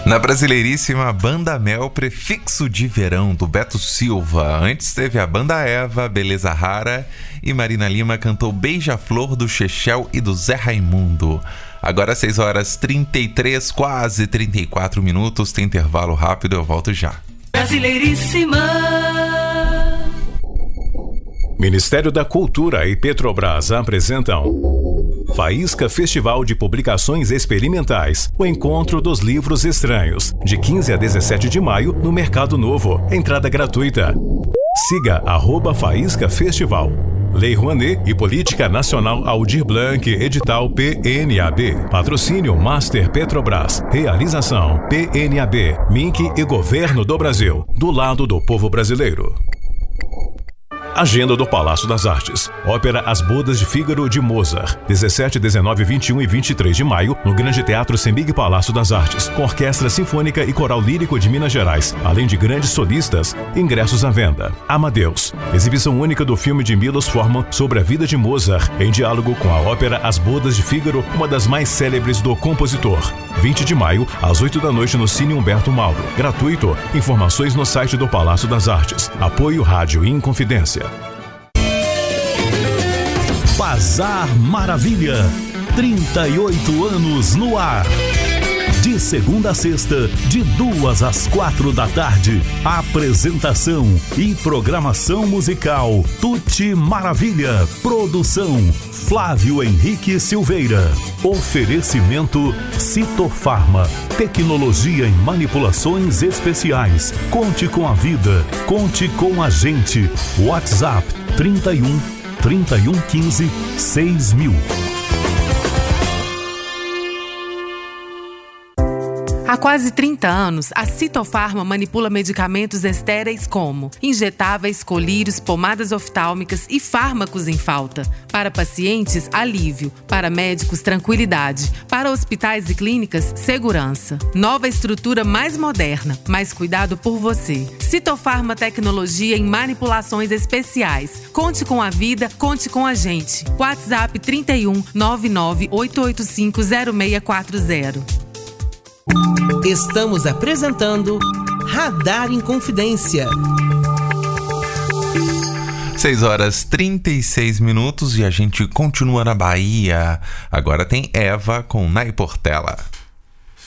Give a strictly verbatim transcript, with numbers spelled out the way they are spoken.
Na brasileiríssima Banda Mel, Prefixo de Verão, do Beto Silva. Antes teve a Banda Eva, Beleza Rara, e Marina Lima cantou Beija-Flor, do Chechel e do Zé Raimundo. Agora seis horas e trinta e três, quase trinta e quatro minutos, tem intervalo rápido, eu volto já. Brasileiríssima. Ministério da Cultura e Petrobras apresentam Faísca Festival de Publicações Experimentais, o Encontro dos Livros Estranhos, de quinze a dezessete de maio, no Mercado Novo. Entrada gratuita. Siga arroba Faísca Festival. Lei Rouanet e Política Nacional Aldir Blanc, edital P N A B. Patrocínio Master Petrobras. Realização P N A B, Mink e Governo do Brasil. Do lado do povo brasileiro. Agenda do Palácio das Artes. Ópera As Bodas de Fígaro, de Mozart. dezessete, dezenove, vinte e um e vinte e três de maio, no Grande Teatro Sembig Palácio das Artes, com Orquestra Sinfônica e Coral Lírico de Minas Gerais, além de grandes solistas. Ingressos à venda. Amadeus. Exibição única do filme de Milos Forman sobre a vida de Mozart, em diálogo com a ópera As Bodas de Fígaro, uma das mais célebres do compositor. vinte de maio, às oito da noite, no Cine Humberto Mauro. Gratuito. Informações no site do Palácio das Artes. Apoio Rádio Inconfidência. Bazar Maravilha, trinta e oito anos no ar. De segunda a sexta, de duas às quatro da tarde. Apresentação e programação musical Tuti Maravilha. Produção Flávio Henrique Silveira. Oferecimento Citofarma. Tecnologia em manipulações especiais. Conte com a vida. Conte com a gente. WhatsApp trinta e um, trinta e um, quinze, seis mil. Há quase trinta anos, a Citofarma manipula medicamentos estéreis como injetáveis, colírios, pomadas oftálmicas e fármacos em falta. Para pacientes, alívio. Para médicos, tranquilidade. Para hospitais e clínicas, segurança. Nova estrutura mais moderna, mais cuidado por você. Citofarma Tecnologia em manipulações especiais. Conte com a vida, conte com a gente. WhatsApp trinta e um, nove nove oito oito cinco, zero seis quatro zero. Estamos apresentando Radar Inconfidência. seis horas e trinta e seis minutos e a gente continua na Bahia. Agora tem Eva com Nai Portela.